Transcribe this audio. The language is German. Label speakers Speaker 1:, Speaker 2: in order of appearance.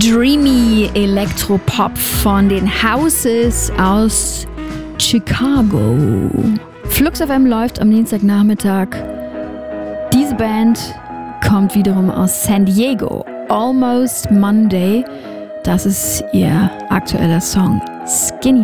Speaker 1: Dreamy Elektropop von den Houses aus Chicago. Flux FM läuft am Dienstagnachmittag. Diese Band kommt wiederum aus San Diego. Almost Monday, das ist ihr aktueller Song Skinny